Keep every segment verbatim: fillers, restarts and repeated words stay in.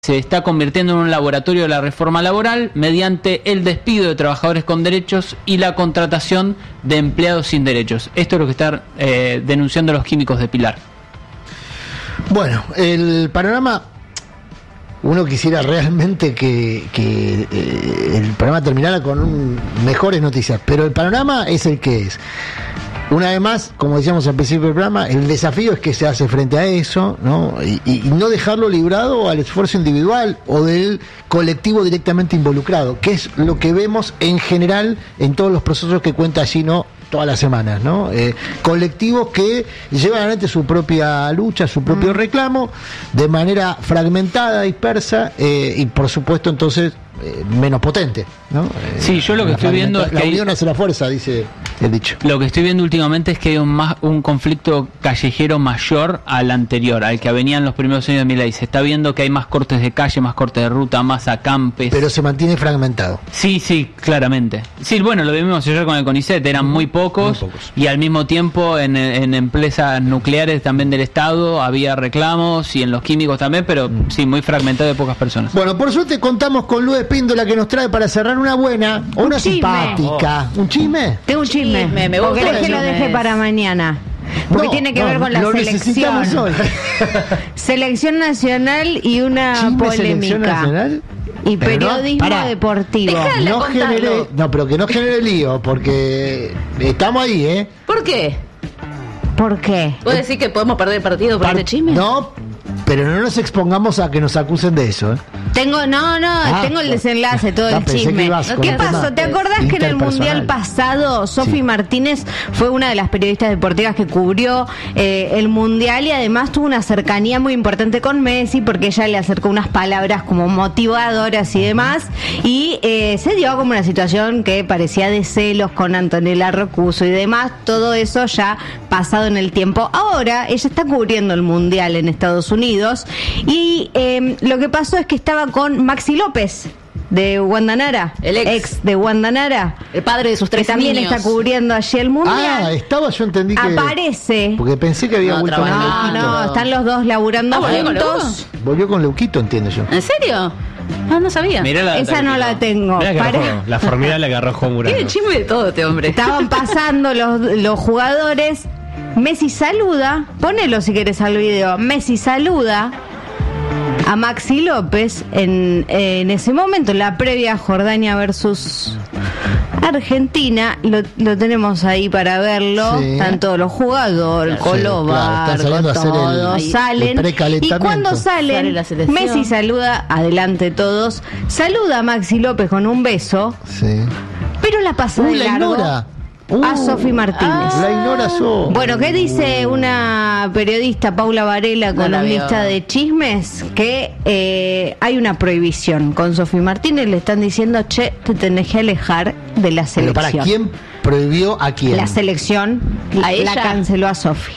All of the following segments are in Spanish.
se está convirtiendo en un laboratorio de la reforma laboral mediante el despido de trabajadores con derechos y la contratación de empleados sin derechos. Esto es lo que están eh, denunciando los químicos de Pilar. Bueno, el panorama, uno quisiera realmente que, que eh, el panorama terminara con un, mejores noticias, pero el panorama es el que es. Una vez más, como decíamos al principio del programa, el desafío es que se hace frente a eso, ¿no? Y, y no dejarlo librado al esfuerzo individual o del colectivo directamente involucrado, que es lo que vemos en general en todos los procesos que cuenta Gino todas las semanas, ¿no? Eh, colectivos que llevan adelante su propia lucha, su propio reclamo, de manera fragmentada, dispersa, eh, y por supuesto entonces eh, menos potente, ¿no? Eh, sí, yo lo que estoy viendo es la que unión hay... hace la fuerza, dice el dicho. Lo que estoy viendo últimamente es que hay un, más, un conflicto callejero mayor al anterior, al que venía en los primeros años de Milei. Se está viendo que hay más cortes de calle, más cortes de ruta, más acampes. Pero se mantiene fragmentado. Sí, sí, claramente. Sí, bueno, lo vimos ayer con el CONICET, eran muy pocos, muy pocos. Y al mismo tiempo en, en empresas nucleares también del Estado había reclamos, y en los químicos también, pero mm. sí, muy fragmentado de pocas personas. Bueno, por suerte contamos con Luz Espíndola, que nos trae para cerrar una buena o una simpática. Oh. ¿Un chisme? Tengo un chisme. Me, me Porque es que lo dejé para mañana. Porque no, tiene que no, ver con la selección. Selección nacional y una ¿Chisme, polémica. Selección nacional? Y pero periodismo no, deportivo. No, genere, no, pero que no genere lío, porque estamos ahí, ¿eh? ¿Por qué? ¿Por qué? ¿Puedo decir que podemos perder el partido por Par- este chisme? No, pero no nos expongamos a que nos acusen de eso, ¿eh? Tengo, no, no, ah, tengo el desenlace, todo no, el chisme. ¿Qué pasó? ¿Te acordás que en el Mundial pasado Sofi sí. Martínez fue una de las periodistas deportivas que cubrió eh, el Mundial, y además tuvo una cercanía muy importante con Messi, porque ella le acercó unas palabras como motivadoras y demás, y eh, se dio como una situación que parecía de celos con Antonella Roccuzzo y demás, todo eso ya pasado en el tiempo. Ahora ella está cubriendo el Mundial en Estados Unidos, y eh, lo que pasó es que estaba con Maxi López de Wanda Nara, el ex, ex de Wanda Nara, el padre de sus tres que también niños. Está cubriendo allí el Mundial. Ah, estaba, yo entendí que aparece, porque pensé que había no, vuelto con no, Leuquito. No, están los dos laburando ah, juntos. Volvió con Leuquito, entiendo yo. ¿En serio? Ah, no sabía. La Esa no la tengo. Para... La formidable que arrojó Murano. Tiene chisme de todo este hombre. Estaban pasando los, los jugadores. Messi saluda, ponelo si querés al video. Messi saluda a Maxi López en, en ese momento, en la previa Jordania versus Argentina. Lo, lo tenemos ahí para verlo. Sí. Están todos los jugadores, sí, Colobar, claro, todos el, salen. El y cuando salen, Sale Messi saluda, adelante todos, saluda a Maxi López con un beso, sí. Pero la pasa de largo. Ignora. Uh, a Sofi Martínez. La ignora Sofi. Bueno, ¿qué dice una periodista, Paula Varela, columnista no de chismes? Que eh, hay una prohibición con Sofi Martínez. Le están diciendo, che, te tenés que alejar de la selección. ¿Pero para quién prohibió a quién? La selección ¿A ella? La canceló a Sofi.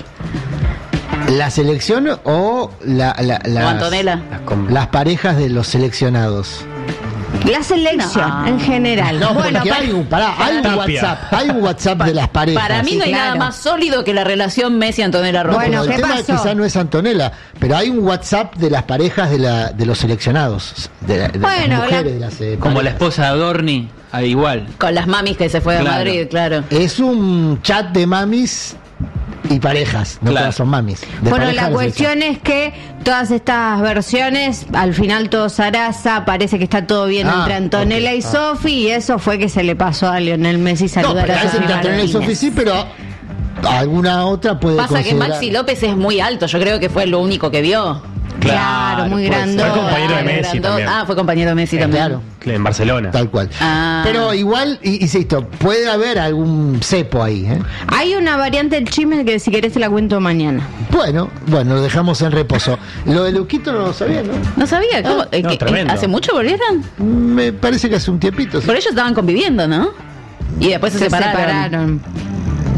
¿La selección o la, la, las, o Antonella? Las, las parejas de los seleccionados? La selección, no. En general. No, bueno, porque hay un, pará, hay un WhatsApp, hay un WhatsApp de las parejas. Para mí no hay sí, claro. nada más sólido que la relación Messi-Antonella Roccuzzo. Bueno, bueno, el tema pasó? Quizá no es Antonella, pero hay un WhatsApp de las parejas de, la, de los seleccionados, de, la, de bueno, las mujeres, la, de las eh, como la esposa de Adorni, al igual. Con las mamis que se fue claro. de Madrid, claro. Es un chat de mamis y parejas, no claro. todas son mamis. De bueno, la cuestión es que todas estas versiones, al final todo zaraza, parece que está todo bien ah, entre Antonella okay. y Sofi, y eso fue que se le pasó a Lionel Messi saludar no, a Sofi Martínez. Antonella y Sofi sí, pero alguna otra puede Pasa considerar... que Maxi López es muy alto, yo creo que fue lo único que vio. Claro, claro, muy grande. Fue compañero de Messi también. Ah, fue compañero de Messi eh, también. Claro. En Barcelona. Tal cual. Ah. Pero igual, insisto, puede haber algún cepo ahí, ¿eh? Hay una variante del chisme que si querés te la cuento mañana. Bueno, bueno, lo dejamos en reposo. Lo de Leuquito no lo sabía, ¿no? No sabía. ¿Cómo? Ah, no, ¿Qué, ¿Hace mucho volvieron? Me parece que hace un tiempito. ¿Sí? Por ellos estaban conviviendo, ¿no? Y después se, se separaron. separaron.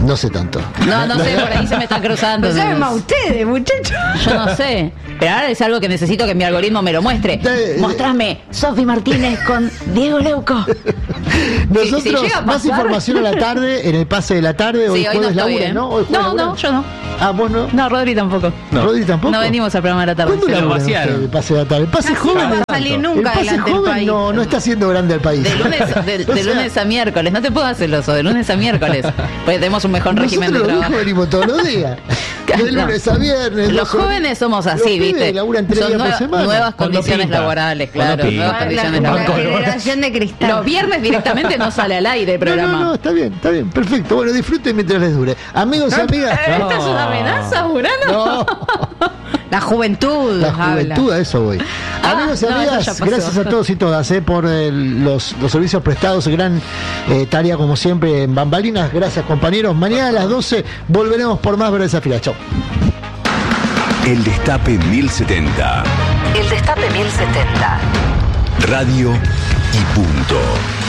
No sé tanto. No, no sé, por ahí se me están cruzando. No saben más ustedes, muchachos. Yo no sé. Pero ahora es algo que necesito que mi algoritmo me lo muestre. De, Mostrame Sofi Martínez con Diego Leuco. Nosotros, si, si más información a la tarde, en el pase de la tarde, hoy sí, jueves hoy no labura, estoy, ¿eh? ¿no? Hoy No, labura. no, yo no. Ah, vos no. No, Rodri tampoco. No. Rodri tampoco. No venimos al programa de la tarde. ¿Cuándo Se lo laburan vaciaron. ustedes el pase de la tarde? El pase Casi joven no va no a salir tanto. nunca El pase adelante el joven país. no, no está haciendo grande al país. De lunes, de, de O sea, lunes a miércoles, no te puedo hacer oso, de lunes a miércoles. Pues tenemos un mejor régimen de nosotros los trabajo. viejos venimos todos los días. De No. lunes a viernes. Los dos- jóvenes somos los así, pibes ¿viste? laburan tres Son días por nueva- semana. nuevas Cuando condiciones pinta. laborales, Cuando claro. pinta. Nuevas La, condiciones la laborales. generación de cristal. Los viernes directamente no sale al aire el No, programa. no, no, está bien, está bien, perfecto. Bueno, disfruten mientras les dure. Amigos y amigas. Eh, ¿Esta es una amenaza, Urano? No, La juventud. la habla. juventud, a eso voy. Ah, Amigos y no, amigas, eso ya pasó. gracias a todos y todas eh, por eh, los, los servicios prestados. Gran eh, tarea, como siempre, en Bambalinas. Gracias, compañeros. Mañana a las doce volveremos por más Verdades Afiladas. Chau. El Destape mil setenta. El Destape mil setenta. Radio y punto.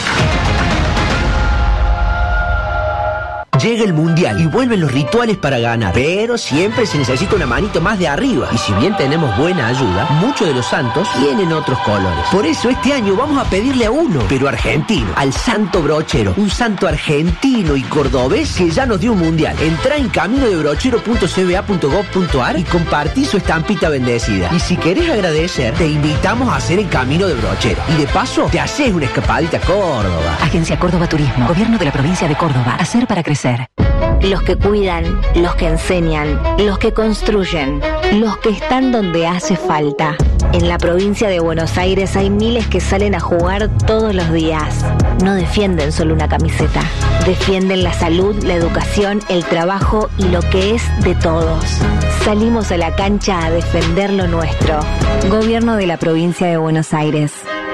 Llega el Mundial y vuelven los rituales para ganar, pero siempre se necesita una manito más de arriba. Y si bien tenemos buena ayuda, muchos de los santos tienen otros colores. Por eso este año vamos a pedirle a uno, pero argentino, al Santo Brochero, un santo argentino y cordobés que ya nos dio un Mundial. Entrá en camino de brochero punto c b a punto gov punto a r y compartí su estampita bendecida. Y si querés agradecer, te invitamos a hacer el Camino de Brochero. Y de paso, te haces una escapadita a Córdoba. Agencia Córdoba Turismo. Gobierno de la provincia de Córdoba. Hacer para crecer. Los que cuidan, los que enseñan, los que construyen, los que están donde hace falta. En la provincia de Buenos Aires hay miles que salen a jugar todos los días. No defienden solo una camiseta, defienden la salud, la educación, el trabajo y lo que es de todos. Salimos a la cancha a defender lo nuestro. Gobierno de la provincia de Buenos Aires.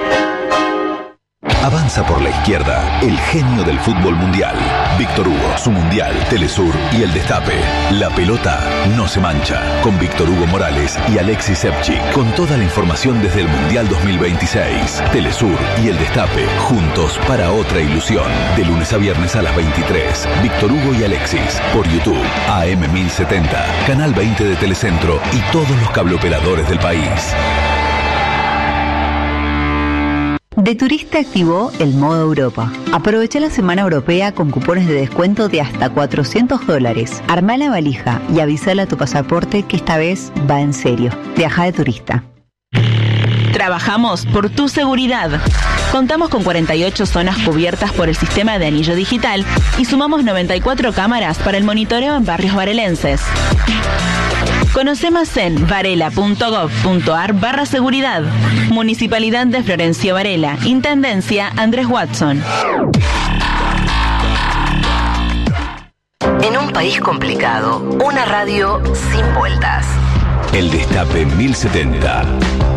Avanza por la izquierda el genio del fútbol mundial. Víctor Hugo, su mundial, Telesur y el Destape. La pelota no se mancha. Con Víctor Hugo Morales y Alexis Sepchik. Con toda la información desde el Mundial dos mil veintiséis. Telesur y el Destape. Juntos para otra ilusión. De lunes a viernes a las veintitrés. Víctor Hugo y Alexis. Por YouTube. A M mil setenta. Canal veinte de Telecentro. Y todos los cableoperadores del país. De Turista activó el modo Europa. Aprovecha la semana europea con cupones de descuento de hasta cuatrocientos dólares. Armá la valija y avísale a tu pasaporte que esta vez va en serio. Viaja de turista. Trabajamos por tu seguridad. Contamos con cuarenta y ocho zonas cubiertas por el sistema de anillo digital y sumamos noventa y cuatro cámaras para el monitoreo en barrios varelenses. Conoce más en varela punto gov punto a r barra seguridad. Municipalidad de Florencio Varela. Intendencia Andrés Watson. En un país complicado, una radio sin vueltas. El Destape mil setenta.